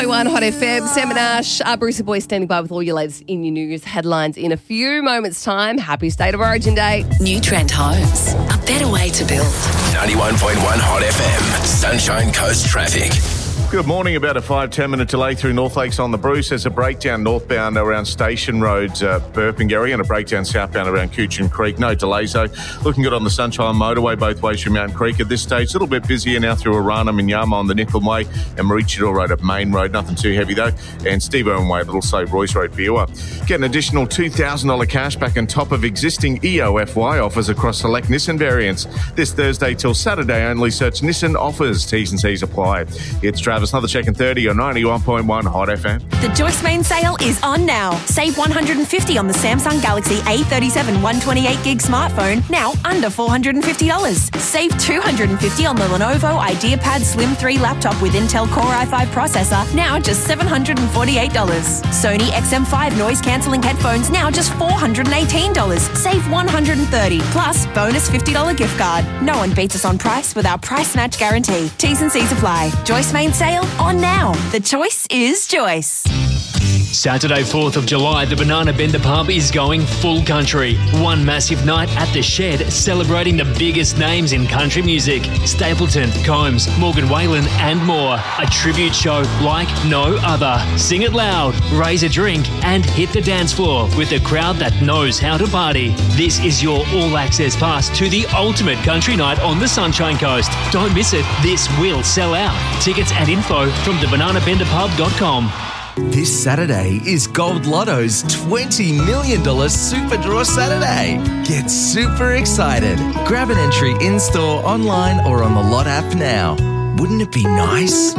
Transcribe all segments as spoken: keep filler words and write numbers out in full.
One Hot F M, Sam and Ash, uh, Bruce and Boy standing by with all your latest in your news headlines in a few moments' time. Happy State of Origin Day. New Trend Homes, a better way to build. ninety-one point one Hot F M, Sunshine Coast Traffic. Good morning. About a five, ten minute delay through North Lakes on the Bruce. There's a breakdown northbound around Station Road, uh, Burpengary, and a breakdown southbound around Coochin Creek. No delays though. Looking good on the Sunshine Motorway both ways from Mountain Creek at this stage. A little bit busier now through Arana, Minyama on the Nicholm Way and Maroochydore Road at Main Road. Nothing too heavy though. And Steve Irwin Way, a little slow, Royce Road, Biwa. Get an additional two thousand dollars cash back on top of existing E O F Y offers across select Nissan variants. This Thursday till Saturday only. Search Nissan offers. T's and C's apply. It's Travis, another check in thirty on ninety-one point one Hot F M. The Joyce Main sale is on now. Save one hundred fifty dollars on the Samsung Galaxy A thirty-seven one twenty-eight gig smartphone, now under four hundred fifty dollars. Save two hundred fifty dollars on the Lenovo IdeaPad Slim three laptop with Intel Core i five processor, now just seven hundred forty-eight dollars. Sony X M five noise-cancelling headphones, now just four hundred eighteen dollars. Save one hundred thirty dollars, plus bonus fifty dollars gift card. No one beats us on price with our price match guarantee. T's and C's apply. Joyce Main sale on now. The choice is Joyce. Saturday, fourth of July, the Banana Bender Pub is going full country. One massive night at the Shed, celebrating the biggest names in country music. Stapleton, Combs, Morgan Whalen and more. A tribute show like no other. Sing it loud, raise a drink and hit the dance floor with a crowd that knows how to party. This is your all-access pass to the ultimate country night on the Sunshine Coast. Don't miss it. This will sell out. Tickets and info from the banana bender pub dot com. This Saturday is Gold Lotto's twenty million dollars Super Draw Saturday. Get super excited. Grab an entry in-store, online or on the Lot app now. Wouldn't it be nice?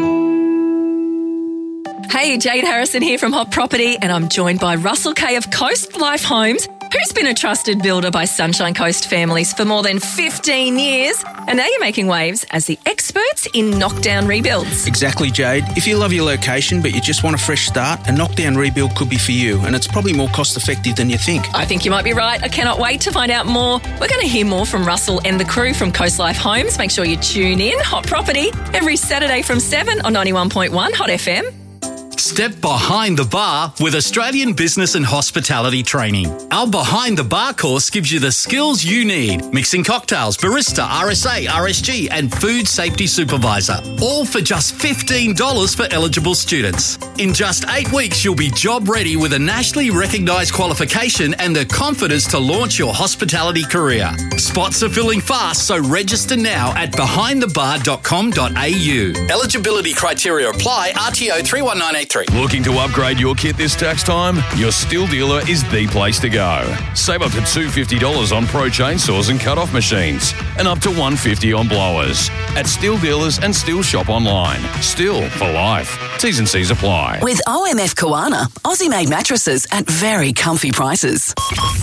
Hey, Jade Harrison here from Hot Property, and I'm joined by Russell Kay of Coast Life Homes, who's been a trusted builder by Sunshine Coast families for more than fifteen years. And now you're making waves as the experts in knockdown rebuilds. Exactly, Jade. If you love your location but you just want a fresh start, a knockdown rebuild could be for you, and it's probably more cost effective than you think. I think you might be right. I cannot wait to find out more. We're going to hear more from Russell and the crew from Coast Life Homes. Make sure you tune in. Hot Property every Saturday from seven on ninety-one point one Hot F M. Step behind the bar with Australian Business and Hospitality Training. Our Behind the Bar course gives you the skills you need. Mixing cocktails, barista, R S A, R S G and food safety supervisor. All for just fifteen dollars for eligible students. In just eight weeks, you'll be job ready with a nationally recognised qualification and the confidence to launch your hospitality career. Spots are filling fast, so register now at behind the bar dot com dot a u. Eligibility criteria apply. R T O three one nine eight three. Looking to upgrade your kit this tax time? Your Stihl dealer is the place to go. Save up to two hundred fifty dollars on pro chainsaws and cut-off machines and up to one hundred fifty dollars on blowers. At Stihl dealers and Stihl shop online. Stihl for life. T's and C's apply. With O M F Koana, Aussie-made mattresses at very comfy prices.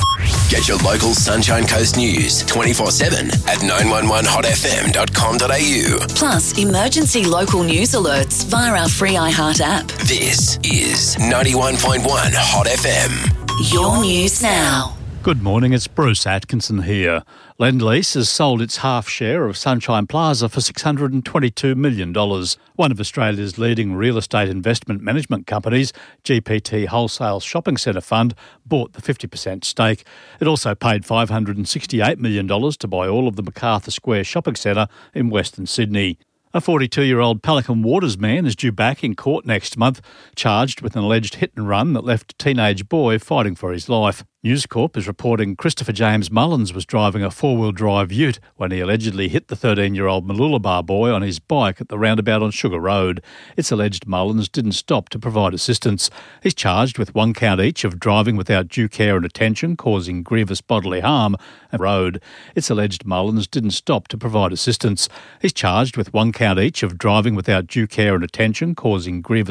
Get your local Sunshine Coast news twenty-four seven at nine one one hot f m dot com dot a u. Plus, emergency local news alerts via our free iHeart app. This is ninety-one point one Hot F M. Your news now. Good morning, it's Bruce Atkinson here. Lendlease has sold its half share of Sunshine Plaza for six hundred twenty-two million dollars. One of Australia's leading real estate investment management companies, G P T Wholesale Shopping Centre Fund, bought the fifty percent stake. It also paid five hundred sixty-eight million dollars to buy all of the MacArthur Square Shopping Centre in Western Sydney. A forty-two-year-old Pelican Waters man is due back in court next month, charged with an alleged hit and run that left a teenage boy fighting for his life. News Corp is reporting Christopher James Mullins was driving a four-wheel drive ute when he allegedly hit the thirteen-year-old Mooloolaba boy on his bike at the roundabout on Sugar Road. It's alleged Mullins didn't stop to provide assistance. He's charged with one count each of driving without due care and attention, causing grievous bodily harm and road. It's alleged Mullins didn't stop to provide assistance. He's charged with one count each of driving without due care and attention, causing grievous